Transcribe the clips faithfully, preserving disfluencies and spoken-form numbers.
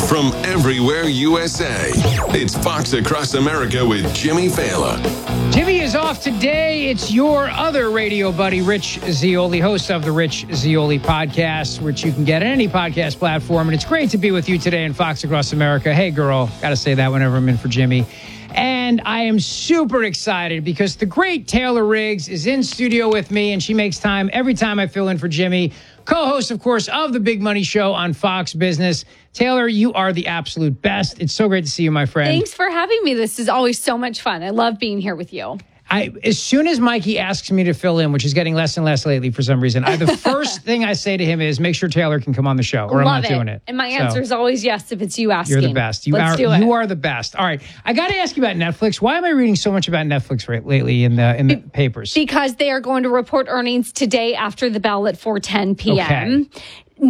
from everywhere U S A. It's Fox Across America with Jimmy Fallon. Jimmy is off today. It's your other radio buddy, Rich Zeoli, host of the Rich Zeoli podcast, which you can get on any podcast platform. And it's great to be with you today in Fox Across America. Hey, girl. Got to say that whenever I'm in for Jimmy. And I am super excited because the great Taylor Riggs is in studio with me, and she makes time every time I fill in for Jimmy. Co-host, of course, of the Big Money Show on Fox Business. Taylor, you are the absolute best. It's so great to see you, my friend. Thanks for having me. This is always so much fun. I love being here with you. I, as soon as Mikey asks me to fill in, which is getting less and less lately for some reason, I, the first thing I say to him is make sure Taylor can come on the show or Love I'm not it. doing it. And my answer So, is always yes if it's you asking. You're the best. You Let's are, do it. You are the best. All right. I got to ask you about Netflix. Why am I reading so much about Netflix right, lately in the in the Be- papers? Because they are going to report earnings today after the bell at four ten p.m. Okay.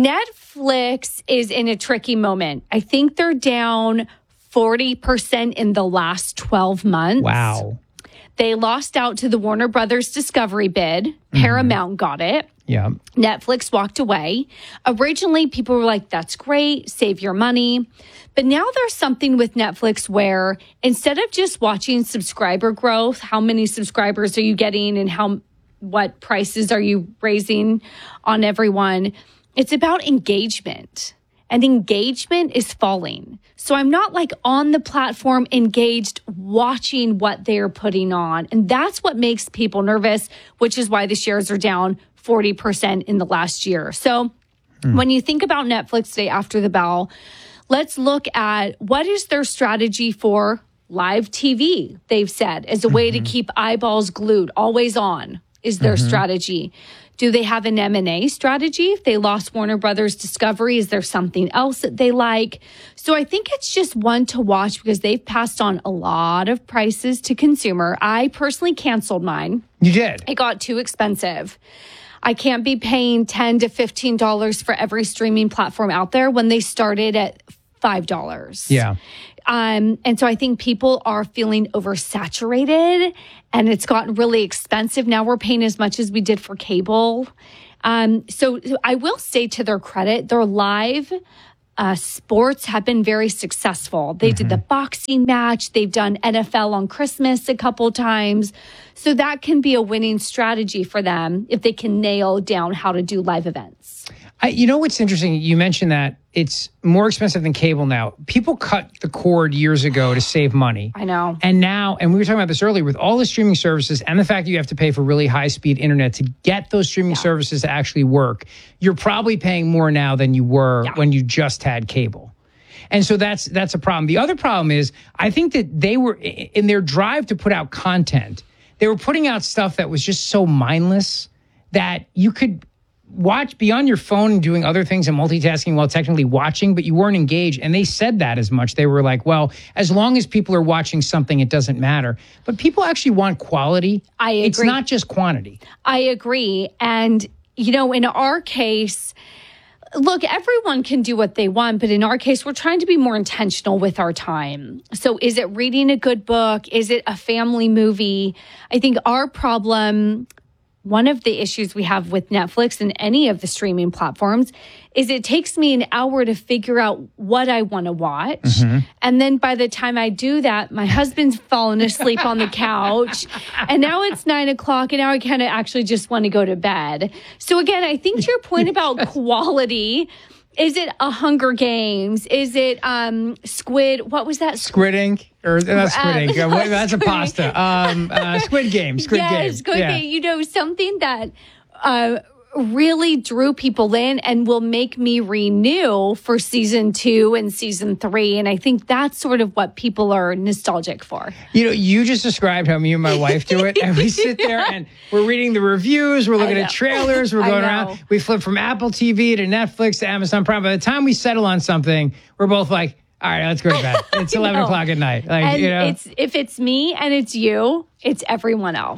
Netflix is in a tricky moment. I think they're down forty percent in the last twelve months. Wow. They lost out to the Warner Brothers Discovery bid. Paramount got it. Yeah. Netflix walked away. Originally, people were like, that's great, save your money. But now there's something with Netflix where instead of just watching subscriber growth, how many subscribers are you getting and how what prices are you raising on everyone, it's about engagement. And engagement is falling. So I'm not like on the platform engaged watching what they're putting on. And that's what makes people nervous, which is why the shares are down forty percent in the last year. So mm. when you think about Netflix today after the bell, let's look at what is their strategy for live T V, they've said, as a mm-hmm. way to keep eyeballs glued, always on is their mm-hmm. strategy. Do they have an M and A strategy? If they lost Warner Brothers Discovery, is there something else that they like? So I think it's just one to watch because they've passed on a lot of prices to consumer. I personally canceled mine. You did? It got too expensive. I can't be paying ten to fifteen dollars for every streaming platform out there when they started at five dollars. Yeah. Um, and so I think people are feeling oversaturated and it's gotten really expensive. Now we're paying as much as we did for cable. Um, so I will say to their credit, their live uh, sports have been very successful. They mm-hmm. did the boxing match. They've done N F L on Christmas a couple times. So that can be a winning strategy for them if they can nail down how to do live events. I, you know what's interesting? You mentioned that it's more expensive than cable now. People cut the cord years ago to save money. I know. And now, and we were talking about this earlier, with all the streaming services and the fact that you have to pay for really high-speed internet to get those streaming yeah. services to actually work, you're probably paying more now than you were yeah. when you just had cable. And so that's that's a problem. The other problem is, I think that they were, in their drive to put out content, they were putting out stuff that was just so mindless that you could watch, be on your phone and doing other things and multitasking while technically watching, but you weren't engaged. And they said that as much. They were like, well, as long as people are watching something, it doesn't matter. But people actually want quality. I agree. It's not just quantity. I agree. And, you know, in our case, look, everyone can do what they want, but in our case, we're trying to be more intentional with our time. So is it reading a good book? Is it a family movie? I think our problem, one of the issues we have with Netflix and any of the streaming platforms is it takes me an hour to figure out what I want to watch. Mm-hmm. And then by the time I do that, my husband's fallen asleep on the couch. And now it's nine o'clock and now I kind of actually just want to go to bed. So again, I think to your point about quality, is it a Hunger Games? Is it um, Squid? What was that? Squid Ink? Or that's Squid Ink. Um, uh, that's a pasta. Um, uh, Squid Game. Squid yes, Game. Squid yeah. Game. You know, something that uh, really drew people in and will make me renew for season two and season three. And I think that's sort of what people are nostalgic for. You know, you just described how me and my wife do it. And we sit there and we're reading the reviews. We're looking at trailers. We're going around. We flip from Apple T V to Netflix to Amazon Prime. By the time we settle on something, we're both like, all right, let's go to bed. It's eleven o'clock at night. Like, and you know, it's if it's me and it's you, it's everyone else.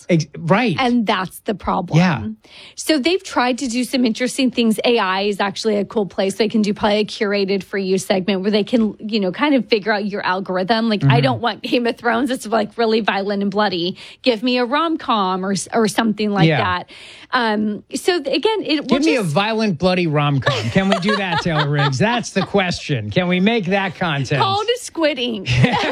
Ex- right. And that's the problem. Yeah. So they've tried to do some interesting things. A I is actually a cool place. They can do probably a curated for you segment where they can, you know, kind of figure out your algorithm. Like, mm-hmm. I don't want Game of Thrones. It's like really violent and bloody. Give me a rom-com or, or something like yeah. that. Um, so again, it Give me just... a violent, bloody rom-com. Can we do that, Taylor Riggs? That's the question. Can we make that content? Called a Squid Ink.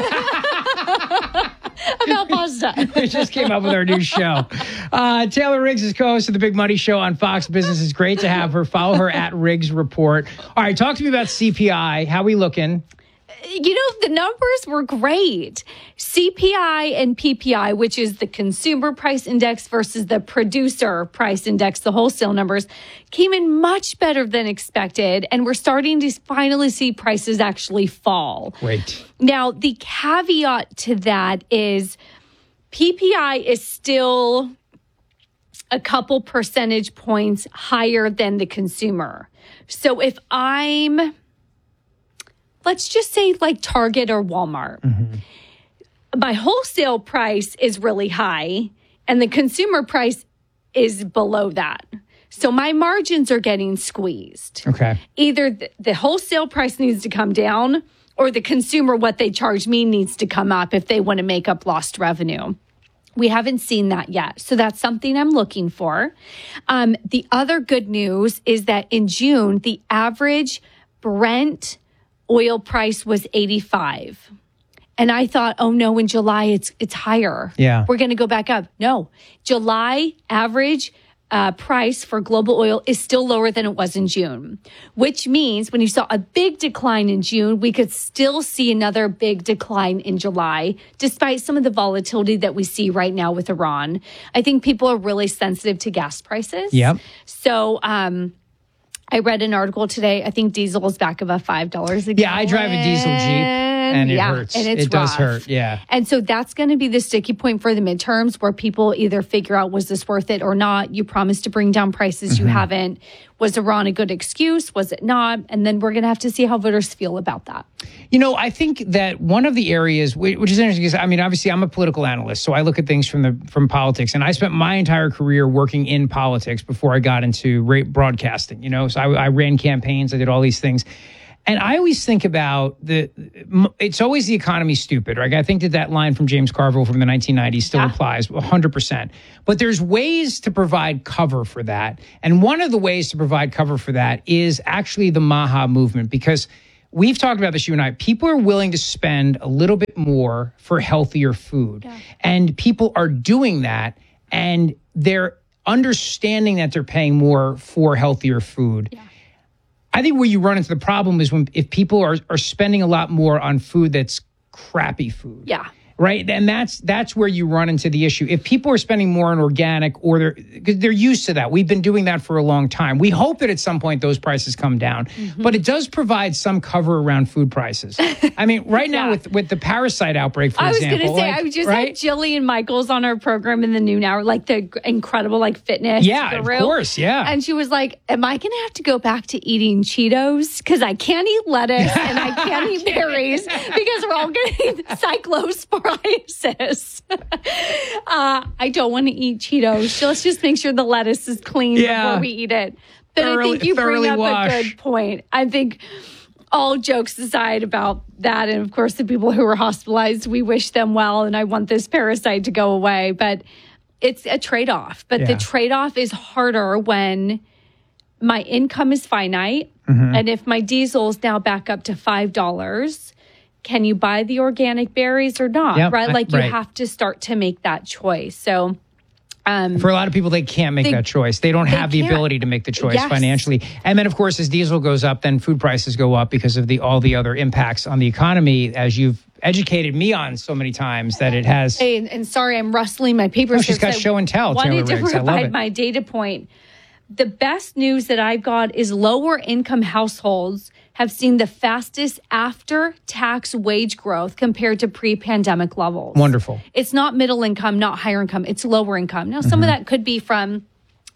About pasta. We just came up with our new show. Uh, Taylor Riggs is co-host of The Big Money Show on Fox Business. It's great to have her. Follow her at Riggs Report. All right, talk to me about C P I. How we looking? You know, the numbers were great. C P I and P P I, which is the consumer price index versus the producer price index, the wholesale numbers, came in much better than expected. And we're starting to finally see prices actually fall. Great. Now, the caveat to that is P P I is still a couple percentage points higher than the consumer. So if I'm... let's just say like Target or Walmart. Mm-hmm. My wholesale price is really high and the consumer price is below that. So my margins are getting squeezed. Okay. Either the, the wholesale price needs to come down or the consumer, what they charge me, needs to come up if they want to make up lost revenue. We haven't seen that yet. So that's something I'm looking for. Um, the other good news is that in June, the average Brent oil price was eighty-five. And I thought, oh no, in July it's it's higher. Yeah. We're going to go back up. No. July average uh, price for global oil is still lower than it was in June, which means when you saw a big decline in June, we could still see another big decline in July, despite some of the volatility that we see right now with Iran. I think people are really sensitive to gas prices. Yep. So, um, I read an article today. I think diesel is back above five dollars a gallon. Yeah, I drive a diesel Jeep, and it yeah, hurts. And it's it does rough. hurt, yeah. And so that's going to be the sticky point for the midterms where people either figure out, was this worth it or not? You promised to bring down prices. Mm-hmm. You haven't. Was Iran a good excuse? Was it not? And then we're going to have to see how voters feel about that. You know, I think that one of the areas, which is interesting, is, I mean, obviously I'm a political analyst, so I look at things from the from politics, and I spent my entire career working in politics before I got into broadcasting, you know, so I, I ran campaigns, I did all these things. And I always think about the, it's always the economy stupid, right? I think that that line from James Carville from the nineteen nineties still yeah. applies one hundred percent. But there's ways to provide cover for that. And one of the ways to provide cover for that is actually the Maha movement, because we've talked about this, you and I, people are willing to spend a little bit more for healthier food. Yeah. And people are doing that, and they're understanding that they're paying more for healthier food. Yeah. I think where you run into the problem is when if people are, are spending a lot more on food that's crappy food. Yeah. Right. And that's that's where you run into the issue. If people are spending more on organic, or they're because they're used to that. We've been doing that for a long time. We hope that at some point those prices come down. Mm-hmm. But it does provide some cover around food prices. I mean, right now yeah. with, with the parasite outbreak, for I example. I was going to say, like, I just right? had Jillian Michaels on our program in the noon hour, like the incredible like fitness Yeah, guru. of course. Yeah. And she was like, am I going to have to go back to eating Cheetos? Because I can't eat lettuce and I can't eat berries because we're all getting cyclosporiasis. uh, I don't want to eat Cheetos. So let's just make sure the lettuce is clean yeah. before we eat it. But thoroughly, I think you bring up wash. a good point. I think all jokes aside about that, and of course the people who are hospitalized, we wish them well, and I want this parasite to go away. But it's a trade-off. But yeah. the trade-off is harder when my income is finite, mm-hmm. and if my diesel is now back up to five dollars, can you buy the organic berries or not? Yep, right? Like you right. have to start to make that choice. So um, for a lot of people, they can't make they, that choice. They don't they have the can't. ability to make the choice Yes. financially. And then, of course, as diesel goes up, then food prices go up because of the all the other impacts on the economy, as you've educated me on so many times that it has. Hey, and, and sorry, I'm rustling my papers. No, she's got show and tell. Wanted to Riggs. provide my data point. The best news that I've got is lower income households have seen the fastest after-tax wage growth compared to pre-pandemic levels. Wonderful. It's not middle income, not higher income. It's lower income. Now, some mm-hmm. of that could be from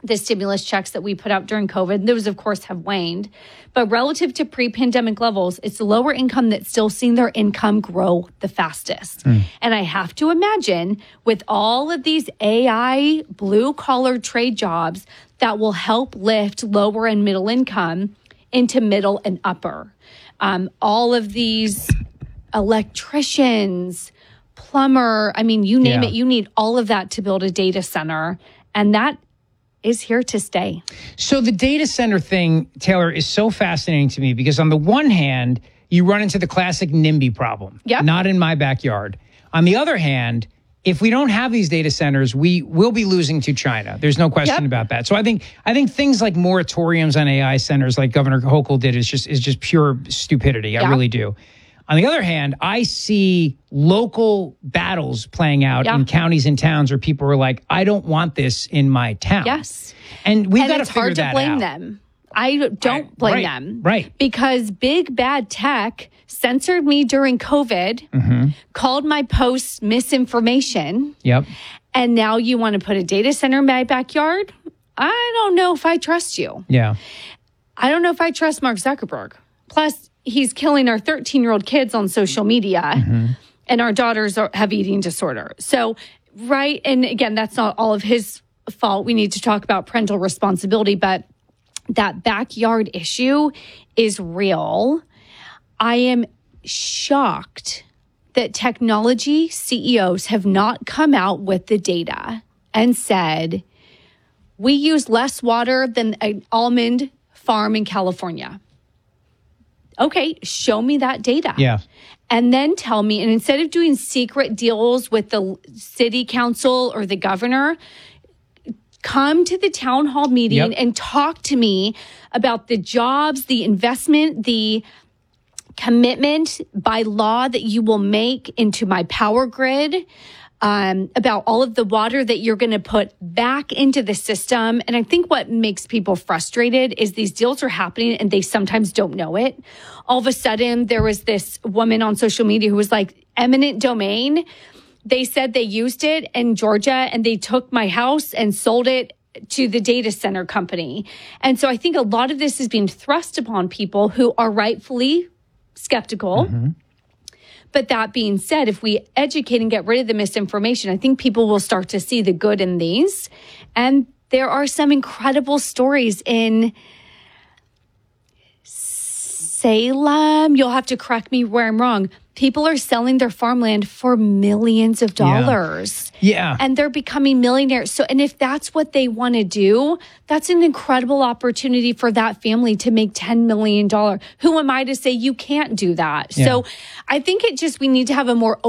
the stimulus checks that we put out during COVID. Those, of course, have waned. But relative to pre-pandemic levels, it's the lower income that's still seeing their income grow the fastest. Mm. And I have to imagine with all of these A I blue-collar trade jobs that will help lift lower and middle income into middle and upper. Um, all of these electricians, plumber, I mean, you name Yeah. it, you need all of that to build a data center. And that is here to stay. So the data center thing, Taylor, is so fascinating to me because on the one hand, you run into the classic NIMBY problem. Yep. Not in my backyard. On the other hand, if we don't have these data centers, we will be losing to China. There's no question Yep. about that. So I think I think things like moratoriums on A I centers, like Governor Hochul did, is just is just pure stupidity. I Yeah. really do. On the other hand, I see local battles playing out Yeah. in counties and towns where people are like, I don't want this in my town. Yes. And we've and got to it's figure hard to that blame out. them. I don't Right, blame right, them. right. Because big bad tech censored me during COVID, Mm-hmm. called my posts misinformation, Yep. and now you want to put a data center in my backyard? I don't know if I trust you. Yeah. I don't know if I trust Mark Zuckerberg. Plus, he's killing our thirteen-year-old kids on social media, Mm-hmm. and our daughters are, have eating disorder. So, right, and again, that's not all of his fault. We need to talk about parental responsibility, but that backyard issue is real. I am shocked that technology C E Os have not come out with the data and said, we use less water than an almond farm in California. Okay, show me that data. Yeah. And then tell me, and instead of doing secret deals with the city council or the governor, come to the town hall meeting Yep. and talk to me about the jobs, the investment, the commitment by law that you will make into my power grid, um, about all of the water that you're going to put back into the system. And I think what makes people frustrated is these deals are happening and they sometimes don't know it. All of a sudden, there was this woman on social media who was like, eminent domain. They said they used it in Georgia and they took my house and sold it to the data center company. And so I think a lot of this is being thrust upon people who are rightfully skeptical. Mm-hmm. But that being said, if we educate and get rid of the misinformation, I think people will start to see the good in these. And there are some incredible stories in Salem. You'll have to correct me where I'm wrong. People are selling their farmland for millions of dollars. Yeah. And they're becoming millionaires. So, and if that's what they want to do, that's an incredible opportunity for that family to make ten million dollars. Who am I to say you can't do that? Yeah. So I think it just, we need to have a more